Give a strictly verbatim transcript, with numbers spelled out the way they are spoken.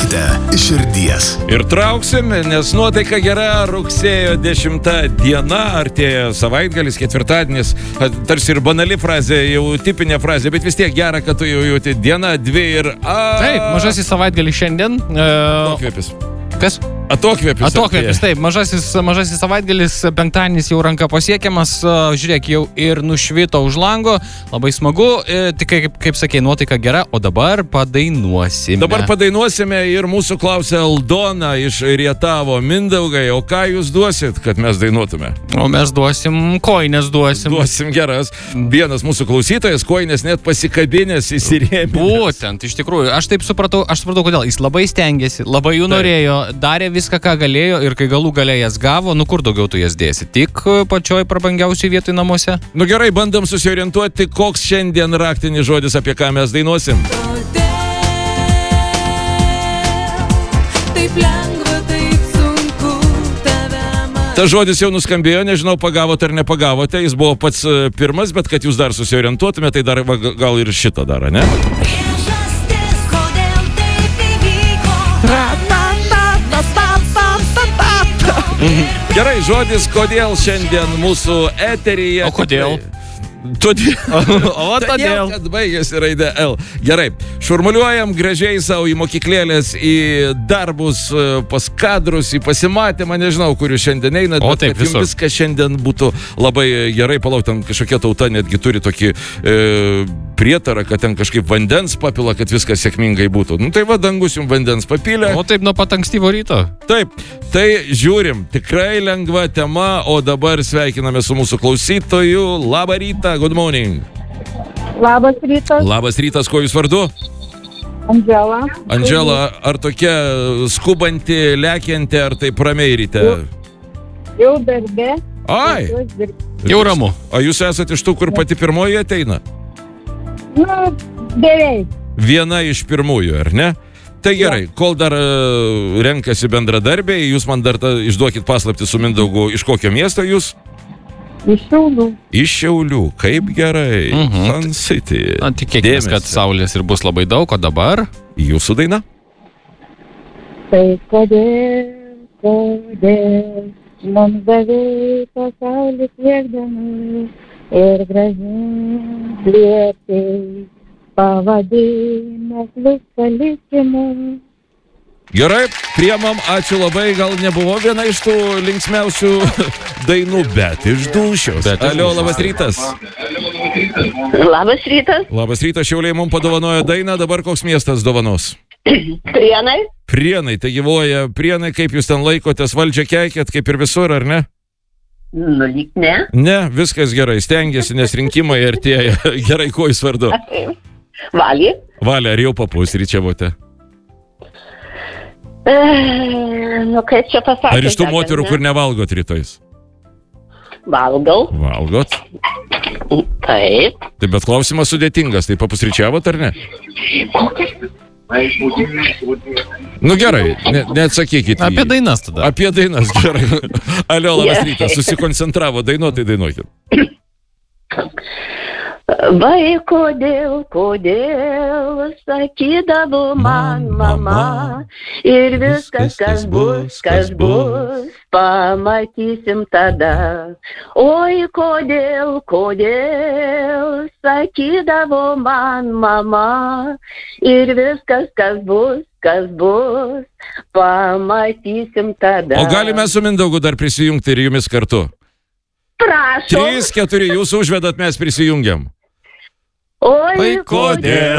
dainuojate iš širdies. Ir trauksim, nes nuotaika gera, rugsėjo dešimta diena, artėja savaitgalis, ketvirtadienis, tarsi ir banali frazė, jau tipinė frazė, bet vis tiek gera, kad tu jau jauti diena, dvi ir... A... Taip, mažasis savaitgalis šiandien. Atokvėpis. Kas? Atokvėpis. Atokvėpis, taip. Mažasis, mažasis savaitgalis, penktadienis jau ranka pasiekiamas. Žiūrėk, jau ir nušvito už lango. Labai smagu. Tik kaip, kaip sakė, nuotaika gera. O dabar padainuosime. Dabar padainuosime ir mūsų klausia Aldona iš Rietavo. Mindaugai, o ką jūs duosit, kad mes dainuotume? O mes duosim, koinės duosim. Duosim geras. Vienas mūsų klausytojas, koinės net pasikabinės įsirėmė. Būtent, iš tikrųjų. Aš taip supratau, aš supratau, kodėl. Jis labai stengiasi, labai jų norėjo, darė viską, ką galėjo ir kai galų gale jas gavo, nu kur daugiau tu jas dėsi? Tik pačioj prabangiausiai vietoj namuose? Nu gerai, bandom susiorientuoti, koks šiandien raktinis žodis, apie ką mes dainuosim. Taip lengva, taip sunku tave matyti. Tas žodis jau nuskambėjo, nežinau, pagavote ar nepagavote, jis buvo pats pirmas, bet kad jūs dar susiorientuotume, tai dar gal ir šitą dar, ne? Priežastis, kodėl taip įvyko. Gerai, žodis, kodėl šiandien mūsų eteryje... O kodėl? Todėl, o todėl, kad baigėsi raidė L. Gerai, šurmuliuojam gražiai savo į mokyklėlės, į darbus, pas kadrus, į pasimatymą, nežinau, kur jūs šiandien einat, o bet taip, kad jums viskas šiandien būtų labai gerai, palauk, ten kažkokia tauta netgi turi tokį e, prietarą, kad ten kažkaip vandens papila, kad viskas sėkmingai būtų. Nu tai va, dangus jums vandens papilė. O taip nuo pat ankstyvo ryto. Taip, tai žiūrim, tikrai lengva tema, o dabar sveikiname su mūsų klausytoju. Labą rytą. Good morning. Labas rytas. Labas rytas, kuo jūs vardu? Andžela. Andžela, ar tokia skubanti, lekianti, ar taip ramiai ryte? Jau darbė. Ai, jau ramu. O jūs esate iš tų, kur pati pirmoji ateina? Nu, beveik. Viena iš pirmųjų, ar ne? Tai gerai, kol dar uh, renkasi bendradarbiai, jūs man dar ta, išduokit paslaptį su Mindaugu, iš kokio miesto jūs? Iš Šiaulių. Iš Šiaulių, kaip gerai. Mhm. Sun City. Na, tikėkimės, kad saulės ir bus labai daug, o dabar... Jūsų daina? Tai kodėl, kodėl mums davei pasaulį siekdami ir gražiai liepei pavadinęs viską likimu. Gerai, priemam, ačiū labai, gal nebuvo viena iš tų linksmiausių dainų, bet iš dūšios. Alio, labas rytas. Labas rytas. Labas rytas, Šiauliai mums padovanojo dainą, dabar koks miestas dovanos? Prienai. Prienai, tai gyvoja Prienai, kaip jūs ten laikotės, valdžią keikėt, kaip ir visur, ar ne? Nu, lyg ne. Ne, viskas gerai, stengiasi, nes rinkimai artėja. Gerai, kuo jūs vardu? Valė. Valė, ar jau papusryčiavote? E, nu, kaip čia pasakyti? Ar iš tų moterų, kur nevalgot rytais? Valgau. Valgot? Taip. Tai bet klausimas sudėtingas, tai papusryčiavot ar ne? Nu gerai, ne, neatsakykit. Apie dainas tada. Apie dainas, gerai. Alio, labas rytas, susikoncentravo, dainuotai dainuokit. Vai, kodėl, kodėl, sakydavo man mama, ir viskas, kas bus, kas bus, pamatysim tada. Oi, kodėl, kodėl, sakydavo man mama, ir viskas, kas bus, kas bus, pamatysim tada. O galime su Mindaugu dar prisijungti ir jumis kartu? Prašau. Trys, keturi, jūs užvedat, mes prisijungiam. Oi, kodėl.